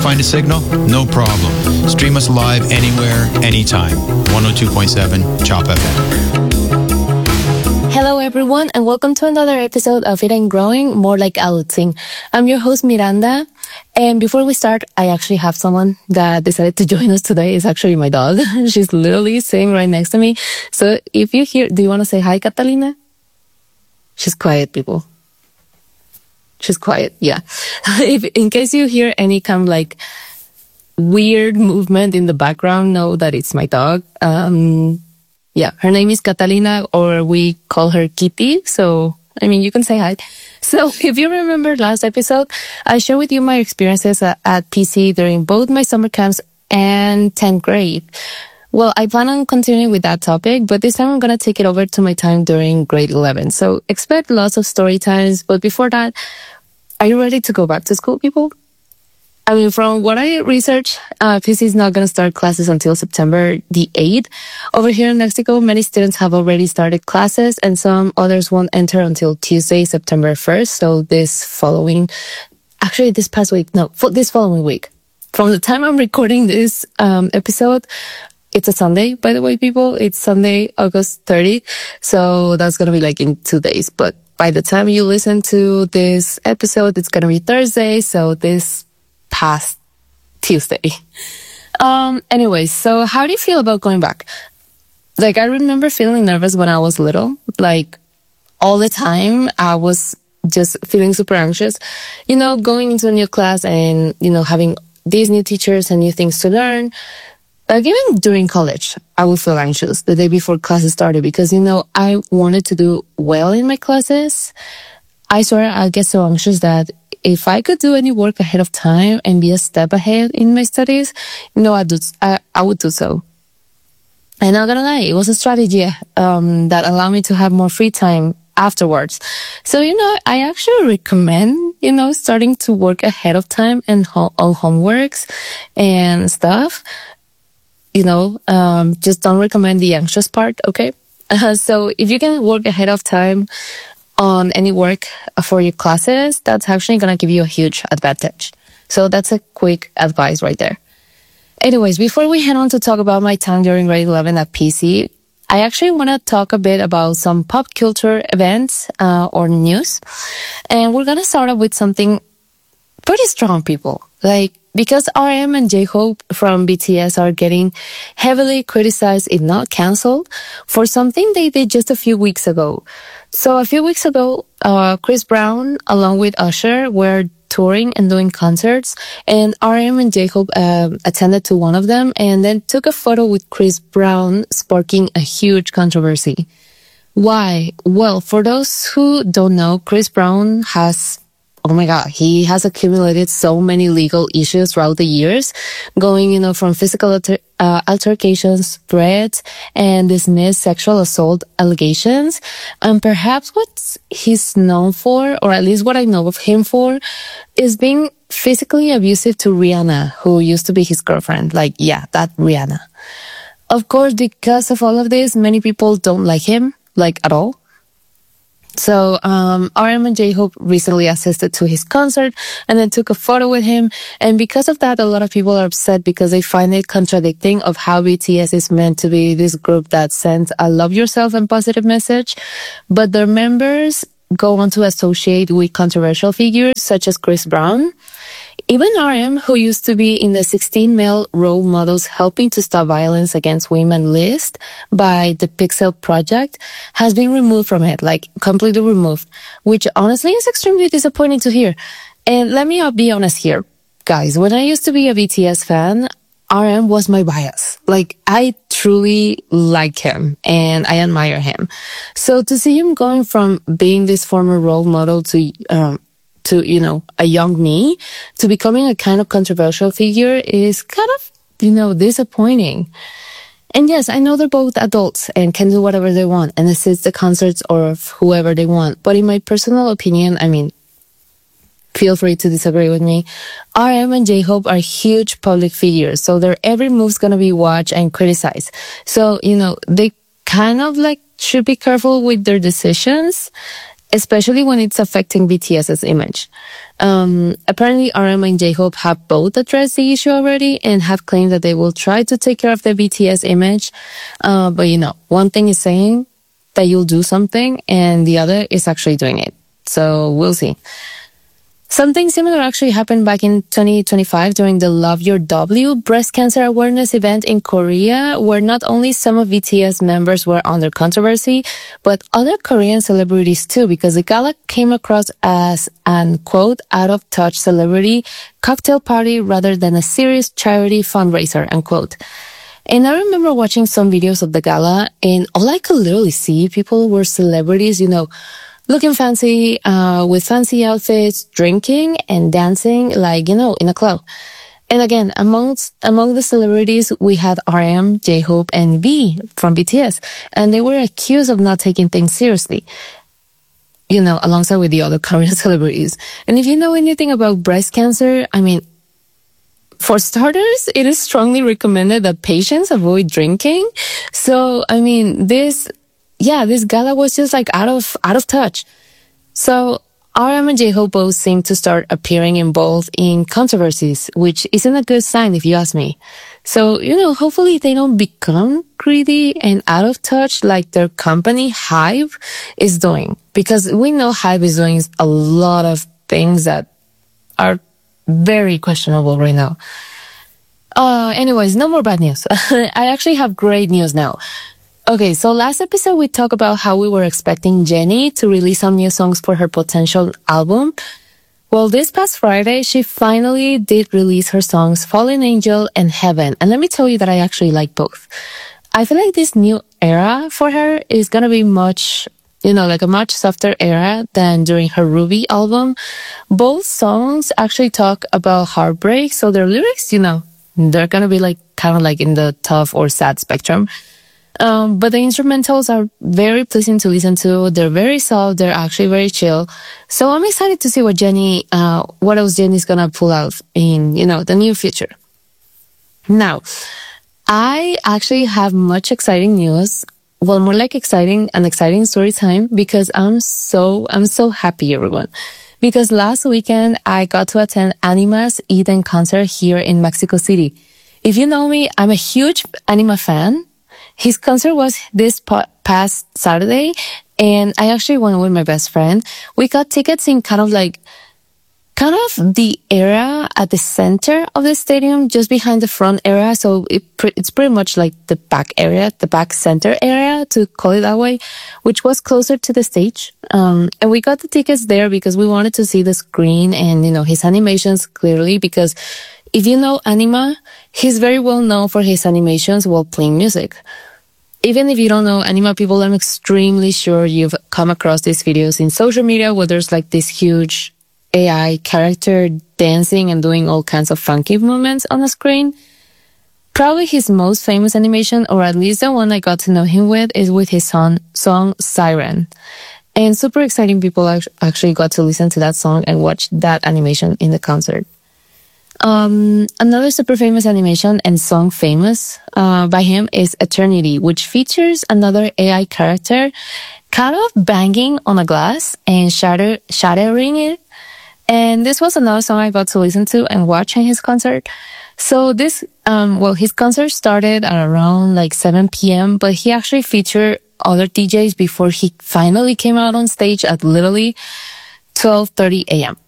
find a signal? No problem. Stream us live anywhere, anytime. 102.7 Chop FM. Hello everyone and welcome to another episode of It Ain't Growing, More Like Adulting. I'm your host Miranda, and before we start, I actually have someone that decided to join us today. It's actually my dog. She's literally sitting right next to me. So if you hear, do you want to say hi, Catalina? She's quiet, people. She's quiet, yeah. If in case you hear any kind of like weird movement in the background, know that it's my dog. Yeah, her name is Catalina, or we call her Kitty. So, I mean, you can say hi. So, if you remember last episode, I shared with you my experiences at PC during both my summer camps and 10th grade. Well, I plan on continuing with that topic, but this time I'm going to take it over to my time during grade 11. So, expect lots of story times. But before that, are you ready to go back to school, people? I mean, from what I researched, PC is not going to start classes until September the 8th. Over here in Mexico, many students have already started classes and some others won't enter until Tuesday, September 1st. So this following week. From the time I'm recording this episode, it's a Sunday, by the way, people. It's Sunday, August 30th. So that's going to be like in 2 days. But by the time you listen to this episode, it's going to be Thursday. So this past Tuesday. Anyways, so how do you feel about going back? Like, I remember feeling nervous when I was little. Like, all the time, I was just feeling super anxious. You know, going into a new class and, you know, having these new teachers and new things to learn. Like, even during college, I would feel anxious the day before classes started because, you know, I wanted to do well in my classes. I swear I get so anxious that if I could do any work ahead of time and be a step ahead in my studies, you know, I would do so. And not gonna lie, it was a strategy that allowed me to have more free time afterwards. So, you know, I actually recommend, you know, starting to work ahead of time and on homeworks and stuff. You know, just don't recommend the anxious part, okay? So if you can work ahead of time on any work for your classes, that's actually going to give you a huge advantage. So that's a quick advice right there. Anyways, before we head on to talk about my time during grade 11 at PC, I actually want to talk a bit about some pop culture events or news. And we're going to start off with something pretty strong, people. Like, because RM and J-Hope from BTS are getting heavily criticized, if not canceled, for something they did just a few weeks ago. So a few weeks ago, Chris Brown, along with Usher, were touring and doing concerts, and RM and J-Hope attended to one of them and then took a photo with Chris Brown, sparking a huge controversy. Why? Well, for those who don't know, Chris Brown has he has accumulated so many legal issues throughout the years, going, you know, from physical altercations, threats, and dismissed sexual assault allegations. And perhaps what he's known for, or at least what I know of him for, is being physically abusive to Rihanna, who used to be his girlfriend. Like, yeah, that Rihanna. Of course, because of all of this, many people don't like him, like, at all. So, RM and J-Hope recently assisted to his concert and then took a photo with him. And because of that, a lot of people are upset because they find it contradicting of how BTS is meant to be this group that sends a love yourself and positive message. But their members go on to associate with controversial figures such as Chris Brown. Even RM, who used to be in the 16 male role models helping to stop violence against women list by the Pixel Project, has been removed from it, like completely removed, which honestly is extremely disappointing to hear. And let me be honest here, guys. When I used to be a BTS fan, RM was my bias. Like, I truly like him and I admire him. So to see him going from being this former role model to, you know, a young me, to becoming a kind of controversial figure is kind of, you know, disappointing. And yes, I know they're both adults and can do whatever they want and assist the concerts of whoever they want. But in my personal opinion, I mean, feel free to disagree with me, RM and J-Hope are huge public figures, so their every move's gonna be watched and criticized. So, you know, they kind of like should be careful with their decisions. especially when it's affecting BTS's image. Apparently RM and J-Hope have both addressed the issue already and have claimed that they will try to take care of the BTS image. But one thing is saying that you'll do something and the other is actually doing it. So we'll see. Something similar actually happened back in 2025 during the Love Your W breast cancer awareness event in Korea, where not only some of BTS members were under controversy, but other Korean celebrities too, because the gala came across as an, quote, out-of-touch celebrity cocktail party rather than a serious charity fundraiser, unquote. And I remember watching some videos of the gala, and all I could literally see, people were celebrities, looking fancy, with fancy outfits, drinking and dancing like, in a club. And again, among the celebrities, we had RM, J-Hope, and V from BTS. And they were accused of not taking things seriously, alongside with the other Korean celebrities. And if you know anything about breast cancer, for starters, it is strongly recommended that patients avoid drinking. So, this gala was just like out of touch. So RM and J-Hope both seem to start appearing involved in controversies, which isn't a good sign if you ask me. So, hopefully they don't become greedy and out of touch like their company Hive is doing. Because we know Hive is doing a lot of things that are very questionable right now. Anyways, no more bad news. I actually have great news now. Okay, so last episode we talked about how we were expecting Jennie to release some new songs for her potential album. Well, this past Friday, she finally did release her songs Fallen Angel and Heaven. And let me tell you that I actually like both. I feel like this new era for her is gonna be much, like a much softer era than during her Ruby album. Both songs actually talk about heartbreak, so their lyrics, they're gonna be like kind of like in the tough or sad spectrum. But the instrumentals are very pleasing to listen to. They're very soft. They're actually very chill. So I'm excited to see what else Jennie's gonna pull out in, the near future. Now, I actually have much exciting news. Well, more like an exciting story time, because I'm so happy, everyone. Because last weekend, I got to attend Anima's Eden concert here in Mexico City. If you know me, I'm a huge Anima fan. His concert was this past Saturday, and I actually went with my best friend. We got tickets in kind of the area at the center of the stadium, just behind the front area. So it's pretty much like the back area, the back center area, to call it that way, which was closer to the stage. And we got the tickets there because we wanted to see the screen and, his animations clearly, because if you know Anima, he's very well known for his animations while playing music. Even if you don't know Anima people, I'm extremely sure you've come across these videos in social media where there's like this huge AI character dancing and doing all kinds of funky movements on the screen. Probably his most famous animation, or at least the one I got to know him with, is with his song Siren. And super exciting people actually got to listen to that song and watch that animation in the concert. Another super famous animation and song famous by him is Eternity, which features another AI character kind of banging on a glass and shattering it. And this was another song I got to listen to and watch in his concert. So this, his concert started at around like 7 p.m., but he actually featured other DJs before he finally came out on stage at literally 12:30 a.m.